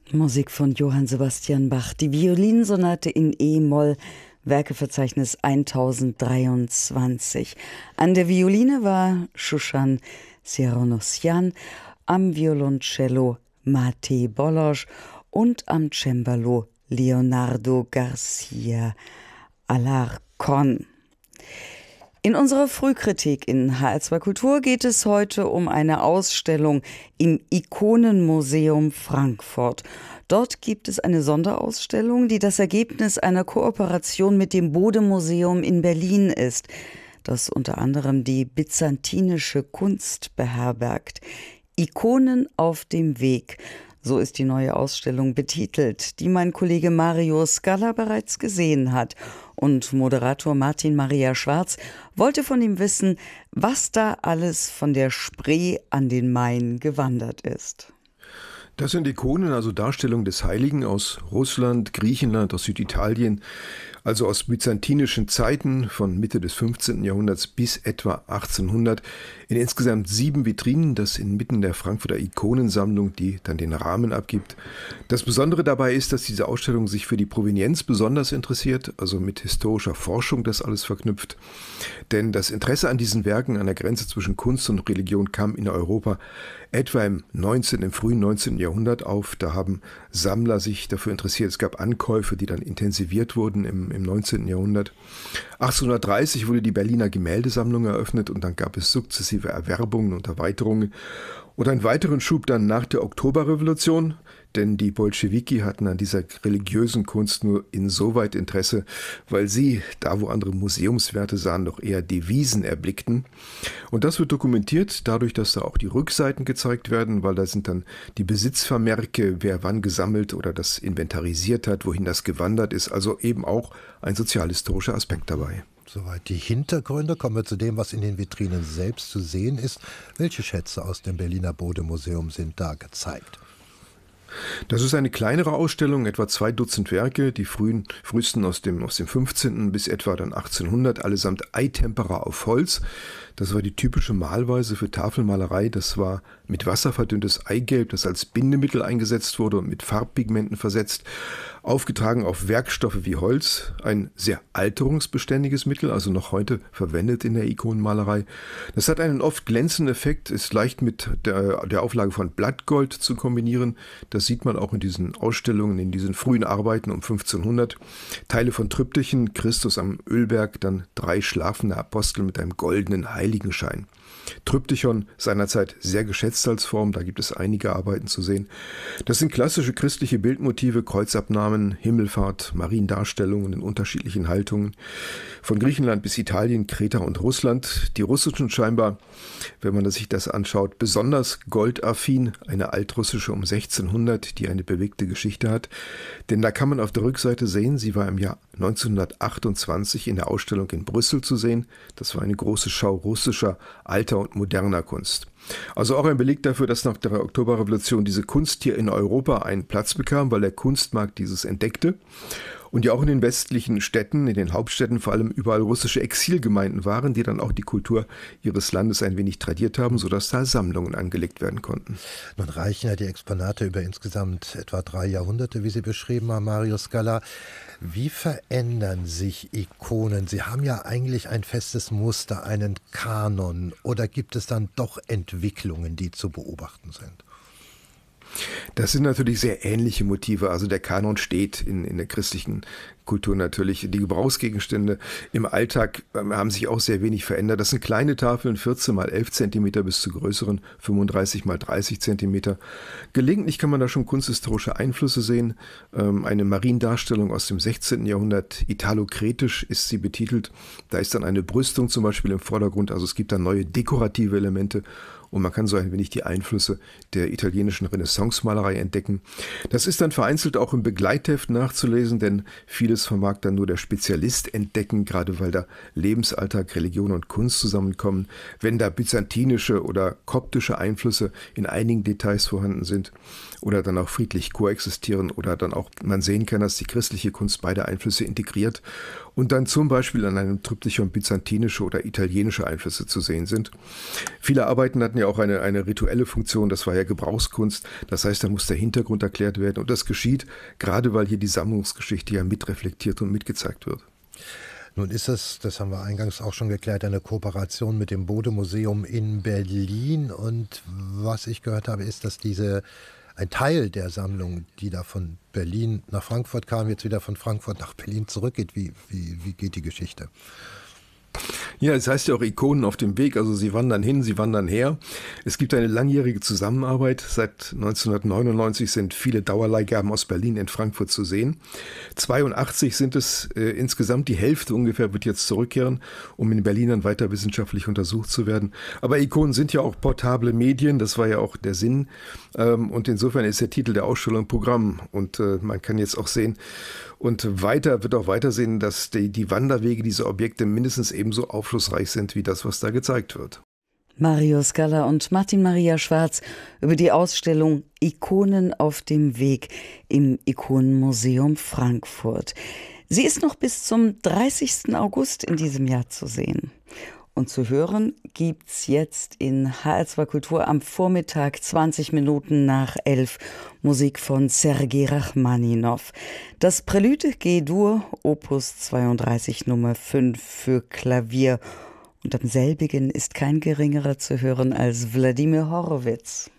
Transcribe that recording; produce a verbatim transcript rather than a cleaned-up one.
Musik von Johann Sebastian Bach, die Violinsonate in E-Moll, Werkeverzeichnis tausenddreiundzwanzig. An der Violine war Shushan Seronosyan, am Violoncello Mate Bolosch und am Cembalo Leonardo Garcia Alarcón. In unserer Frühkritik in H R zwei Kultur geht es heute um eine Ausstellung im Ikonenmuseum Frankfurt. Dort gibt es eine Sonderausstellung, die das Ergebnis einer Kooperation mit dem Bode-Museum in Berlin ist, das unter anderem die byzantinische Kunst beherbergt. Ikonen auf dem Weg. So ist die neue Ausstellung betitelt, die mein Kollege Mario Scala bereits gesehen hat. Und Moderator Martin Maria Schwarz wollte von ihm wissen, was da alles von der Spree an den Main gewandert ist. Das sind Ikonen, also Darstellungen des Heiligen aus Russland, Griechenland, aus Süditalien, also aus byzantinischen Zeiten von Mitte des fünfzehnten Jahrhunderts bis etwa achtzehnhundert, in insgesamt sieben Vitrinen, das inmitten der Frankfurter Ikonensammlung, die dann den Rahmen abgibt. Das Besondere dabei ist, dass diese Ausstellung sich für die Provenienz besonders interessiert, also mit historischer Forschung das alles verknüpft. Denn das Interesse an diesen Werken an der Grenze zwischen Kunst und Religion kam in Europa etwa im neunzehnten, im frühen neunzehnten Jahrhundert auf. Da haben Sammler sich dafür interessiert. Es gab Ankäufe, die dann intensiviert wurden im, im neunzehnten Jahrhundert. achtzehnhundertdreißig wurde die Berliner Gemäldesammlung eröffnet und dann gab es sukzessive Erwerbungen und Erweiterungen. Und einen weiteren Schub dann nach der Oktoberrevolution, denn die Bolschewiki hatten an dieser religiösen Kunst nur insoweit Interesse, weil sie, da wo andere Museumswerte sahen, doch eher Devisen erblickten. Und das wird dokumentiert dadurch, dass da auch die Rückseiten gezeigt werden, weil da sind dann die Besitzvermerke, wer wann gesammelt oder das inventarisiert hat, wohin das gewandert ist, also eben auch ein sozialhistorischer Aspekt dabei. Soweit die Hintergründe. Kommen wir zu dem, was in den Vitrinen selbst zu sehen ist. Welche Schätze aus dem Berliner Bode-Museum sind da gezeigt? Das ist eine kleinere Ausstellung, etwa zwei Dutzend Werke, die frühen, frühesten aus dem, aus dem fünfzehnten bis etwa dann achtzehnhundert, allesamt Eitempera auf Holz. Das war die typische Malweise für Tafelmalerei. Das war mit Wasser verdünntes Eigelb, das als Bindemittel eingesetzt wurde und mit Farbpigmenten versetzt, aufgetragen auf Werkstoffe wie Holz. Ein sehr alterungsbeständiges Mittel, also noch heute verwendet in der Ikonenmalerei. Das hat einen oft glänzenden Effekt, ist leicht mit der, der Auflage von Blattgold zu kombinieren. Das sieht man auch in diesen Ausstellungen, in diesen frühen Arbeiten um fünfzehnhundert. Teile von Triptychen, Christus am Ölberg, dann drei schlafende Apostel mit einem goldenen Heiligenschein. Triptychon seinerzeit sehr geschätzt als Form, da gibt es einige Arbeiten zu sehen. Das sind klassische christliche Bildmotive, Kreuzabnahmen, Himmelfahrt, Mariendarstellungen in unterschiedlichen Haltungen. Von Griechenland bis Italien, Kreta und Russland. Die russischen scheinbar, wenn man sich das anschaut, besonders goldaffin, eine altrussische um sechzehnhundert, die eine bewegte Geschichte hat. Denn da kann man auf der Rückseite sehen, sie war im Jahr neunzehnhundertachtundzwanzig in der Ausstellung in Brüssel zu sehen. Das war eine große Schau russischer, alter und moderner Kunst. Also auch ein Beleg dafür, dass nach der Oktoberrevolution diese Kunst hier in Europa einen Platz bekam, weil der Kunstmarkt dieses entdeckte. Und ja auch in den westlichen Städten, in den Hauptstädten vor allem überall russische Exilgemeinden waren, die dann auch die Kultur ihres Landes ein wenig tradiert haben, sodass da Sammlungen angelegt werden konnten. Nun reichen ja die Exponate über insgesamt etwa drei Jahrhunderte, wie Sie beschrieben haben, Mario Scala. Wie verändern sich Ikonen? Sie haben ja eigentlich ein festes Muster, einen Kanon. Oder gibt es dann doch Entwicklungen, die zu beobachten sind? Das sind natürlich sehr ähnliche Motive. Also der Kanon steht in, in der christlichen Kultur natürlich. Die Gebrauchsgegenstände im Alltag haben sich auch sehr wenig verändert. Das sind kleine Tafeln, vierzehn mal elf Zentimeter bis zu größeren, fünfunddreißig mal dreißig Zentimeter. Gelegentlich kann man da schon kunsthistorische Einflüsse sehen. Eine Mariendarstellung aus dem sechzehnten Jahrhundert, italo-kretisch ist sie betitelt. Da ist dann eine Brüstung zum Beispiel im Vordergrund. Also es gibt da neue dekorative Elemente. Und man kann so ein wenig die Einflüsse der italienischen Renaissance-Malerei entdecken. Das ist dann vereinzelt auch im Begleitheft nachzulesen, denn vieles vermag dann nur der Spezialist entdecken, gerade weil da Lebensalltag, Religion und Kunst zusammenkommen. Wenn da byzantinische oder koptische Einflüsse in einigen Details vorhanden sind oder dann auch friedlich koexistieren oder dann auch man sehen kann, dass die christliche Kunst beide Einflüsse integriert und dann zum Beispiel an einem Triptychon byzantinische oder italienische Einflüsse zu sehen sind. Viele Arbeiten hatten ja ja auch eine, eine rituelle Funktion, das war ja Gebrauchskunst. Das heißt, da muss der Hintergrund erklärt werden. Und das geschieht, gerade weil hier die Sammlungsgeschichte ja mitreflektiert und mitgezeigt wird. Nun ist es, das haben wir eingangs auch schon geklärt, eine Kooperation mit dem Bode-Museum in Berlin. Und was ich gehört habe, ist, dass diese ein Teil der Sammlung, die da von Berlin nach Frankfurt kam, jetzt wieder von Frankfurt nach Berlin zurückgeht. Wie, wie, wie geht die Geschichte? Ja, es heißt ja auch Ikonen auf dem Weg, also sie wandern hin, sie wandern her. Es gibt eine langjährige Zusammenarbeit. Seit neunzehnhundertneunundneunzig sind viele Dauerleihgaben aus Berlin in Frankfurt zu sehen. zweiundachtzig sind es äh, insgesamt, die Hälfte ungefähr wird jetzt zurückkehren, um in Berlin dann weiter wissenschaftlich untersucht zu werden. Aber Ikonen sind ja auch portable Medien, das war ja auch der Sinn. Ähm, und insofern ist der Titel der Ausstellung Programm. Und äh, man kann jetzt auch sehen, und weiter wird auch weiter sehen, dass die, die Wanderwege dieser Objekte mindestens ebenso aufschlussreich sind wie das, was da gezeigt wird. Mario Scala und Martin Maria Schwarz über die Ausstellung Ikonen auf dem Weg im Ikonenmuseum Frankfurt. Sie ist noch bis zum dreißigsten August in diesem Jahr zu sehen. Und zu hören gibt's jetzt in H R zwei Kultur am Vormittag zwanzig Minuten nach elf Musik von Sergei Rachmaninow. Das Prelude G-Dur, Opus zweiunddreißig Nummer fünf für Klavier. Und am selbigen ist kein geringerer zu hören als Wladimir Horowitz.